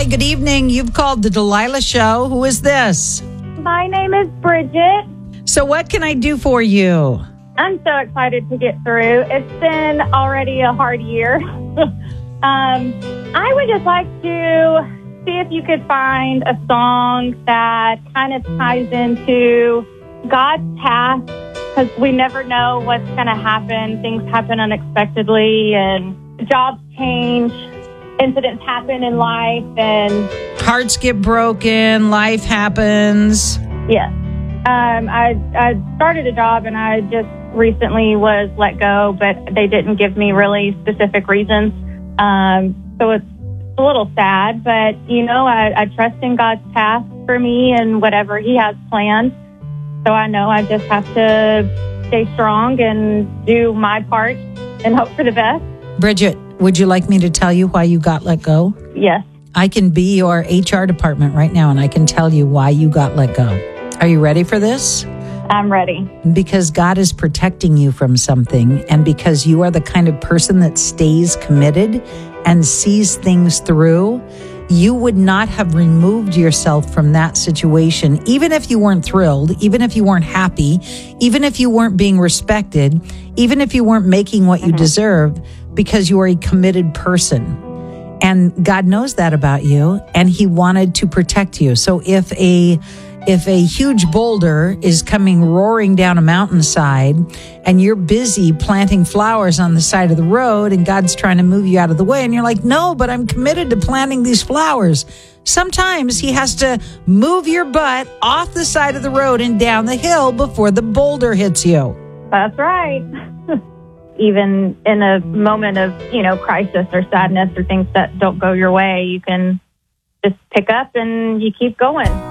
good evening. You've called the Delilah Show. Who is this? My name is Bridget. So what can I do for you? I'm so excited to get through. It's been already a hard year. I would just like to see if you could find a song that kind of ties into God's path, because we never know what's going to happen. Things happen unexpectedly, and jobs change, incidents happen in life, and Hearts get broken, life happens. yes. I started a job, and I just recently was let go, but they didn't give me really specific reasons. So it's a little sad, but, I trust in God's path for me and whatever He has planned. So I know I just have to stay strong and do my part and hope for the best. Bridget, would you like me to tell you why you got let go? Yes. I can be your HR department right now, and I can tell you why you got let go. Are you ready for this? I'm ready. Because God is protecting you from something, and because you are the kind of person that stays committed and sees things through, you would not have removed yourself from that situation, even if you weren't thrilled, even if you weren't happy, even if you weren't being respected, even if you weren't making what you deserve, because you are a committed person. And God knows that about you, and He wanted to protect you. So if a huge boulder is coming roaring down a mountainside and you're busy planting flowers on the side of the road and God's trying to move you out of the way and you're like, no, but I'm committed to planting these flowers. Sometimes He has to move your butt off the side of the road and down the hill before the boulder hits you. That's right. Even in a moment of, crisis or sadness or things that don't go your way, you can just pick up and you keep going.